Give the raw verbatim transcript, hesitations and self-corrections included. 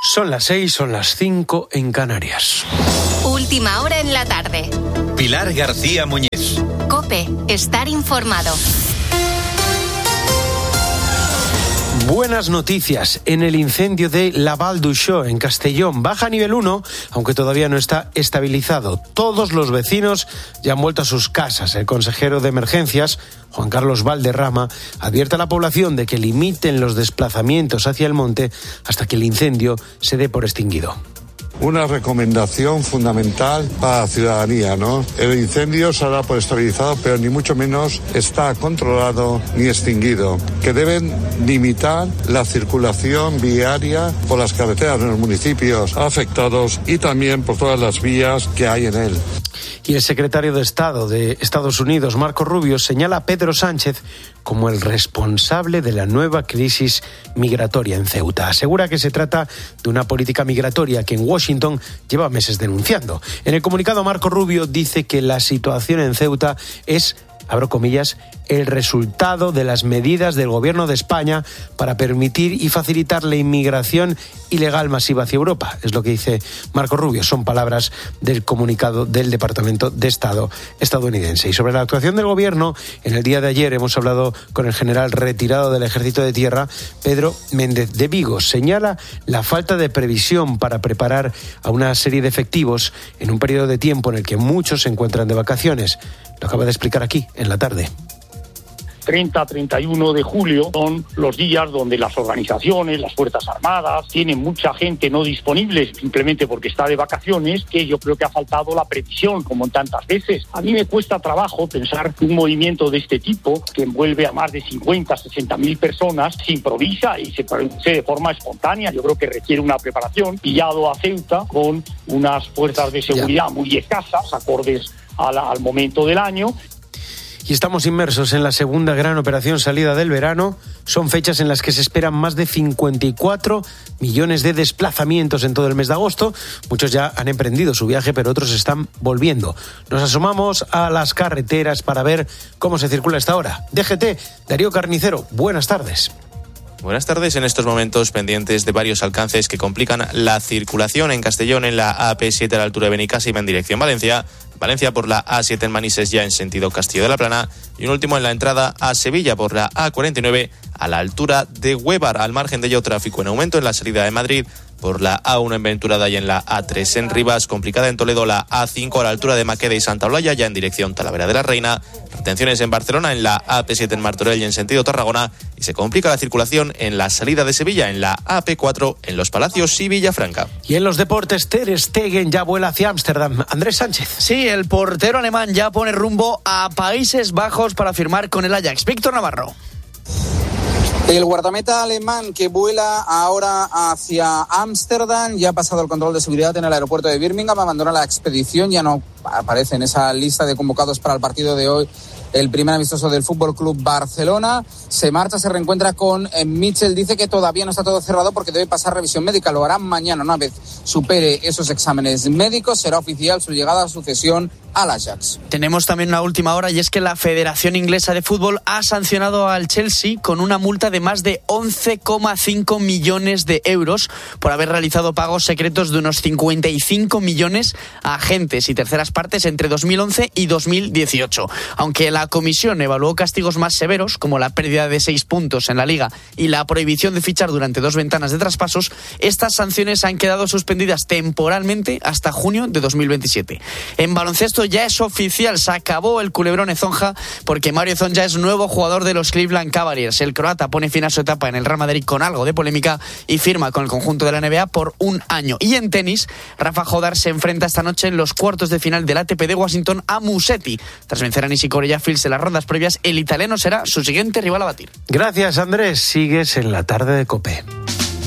Son las seis, son las cinco en Canarias. Última hora en la tarde. Pilar García Muñiz. COPE, estar informado. Buenas noticias. En el incendio de La Val d'Uixó, en Castellón, baja a nivel uno, aunque todavía no está estabilizado. Todos los vecinos ya han vuelto a sus casas. El consejero de Emergencias, Juan Carlos Valderrama, advierte a la población de que limiten los desplazamientos hacia el monte hasta que el incendio se dé por extinguido. Una recomendación fundamental para la ciudadanía, ¿no? El incendio se hará por estabilizado, pero ni mucho menos está controlado ni extinguido. Que deben limitar la circulación viaria por las carreteras de los municipios afectados y también por todas las vías que hay en él. Y el secretario de Estado de Estados Unidos, Marco Rubio, señala a Pedro Sánchez como el responsable de la nueva crisis migratoria en Ceuta. Asegura que se trata de una política migratoria que en Washington lleva meses denunciando. En el comunicado, Marco Rubio dice que la situación en Ceuta es, abro comillas, el resultado de las medidas del Gobierno de España para permitir y facilitar la inmigración ilegal masiva hacia Europa. Es lo que dice Marco Rubio. Son palabras del comunicado del Departamento de Estado estadounidense. Y sobre la actuación del Gobierno, en el día de ayer hemos hablado con el general retirado del Ejército de Tierra, Pedro Méndez de Vigo. Señala la falta de previsión para preparar a una serie de efectivos en un periodo de tiempo en el que muchos se encuentran de vacaciones. Lo acaba de explicar aquí, en la tarde. treinta a treinta y uno de julio son los días donde las organizaciones, las Fuerzas Armadas, tienen mucha gente no disponible simplemente porque está de vacaciones, que yo creo que ha faltado la previsión, como en tantas veces. A mí me cuesta trabajo pensar que un movimiento de este tipo, que envuelve a más de cincuenta, sesenta mil personas, se improvisa y se produce de forma espontánea. Yo creo que requiere una preparación, pillado a Ceuta con unas fuerzas de seguridad muy escasas, acordes al, al momento del año. Y estamos inmersos en la segunda gran operación salida del verano. Son fechas en las que se esperan más de cincuenta y cuatro millones de desplazamientos en todo el mes de agosto. Muchos ya han emprendido su viaje, pero otros están volviendo. Nos asomamos a las carreteras para ver cómo se circula a esta hora. D G T, Darío Carnicero, buenas tardes. Buenas tardes. En estos momentos pendientes de varios alcances que complican la circulación en Castellón, en la A P siete a la altura de Benicàssim en dirección Valencia. Valencia por la A siete en Manises ya en sentido Castillo de la Plana. Y un último en la entrada a Sevilla por la A cuarenta y nueve a la altura de Huévar. Al margen de ello, tráfico en aumento en la salida de Madrid por la A uno en Venturada y en la A tres en Rivas. Complicada en Toledo la A cinco a la altura de Maqueda y Santa Olalla, ya en dirección Talavera de la Reina. Retenciones en Barcelona en la A P siete en Martorell y en sentido Tarragona. Y se complica la circulación en la salida de Sevilla en la A P cuatro en Los Palacios y Villafranca. Y en los deportes, Ter Stegen ya vuela hacia Ámsterdam. Andrés Sánchez. Sí, el portero alemán ya pone rumbo a Países Bajos para firmar con el Ajax. Víctor Navarro. El guardameta alemán que vuela ahora hacia Ámsterdam ya ha pasado el control de seguridad en el aeropuerto de Birmingham, abandona la expedición, ya no aparece en esa lista de convocados para el partido de hoy el primer amistoso del Fútbol Club Barcelona. Se marcha, se reencuentra con Mitchell, dice que todavía no está todo cerrado porque debe pasar revisión médica, lo harán mañana. Una vez supere esos exámenes médicos, será oficial su llegada a su cesión al Ajax. Tenemos también una última hora y es que la Federación Inglesa de Fútbol ha sancionado al Chelsea con una multa de más de once coma cinco millones de euros por haber realizado pagos secretos de unos cincuenta y cinco millones a agentes y terceras partes entre dos mil once y dos mil dieciocho. Aunque la comisión evaluó castigos más severos, como la pérdida de seis puntos en la Liga y la prohibición de fichar durante dos ventanas de traspasos, estas sanciones han quedado suspendidas temporalmente hasta junio de dos mil veintisiete. En baloncesto ya es oficial, se acabó el culebrón Ezonja porque Mario Ezon ya es nuevo jugador de los Cleveland Cavaliers. El croata pone fin a su etapa en el Real Madrid con algo de polémica y firma con el conjunto de la N B A por un año. Y en tenis, Rafa Jodar se enfrenta esta noche en los cuartos de final del A T P de Washington a Musetti. Tras vencer a Nishikori y a Fils en las rondas previas, el italiano será su siguiente rival a batir. Gracias, Andrés. Sigues en la tarde de COPE.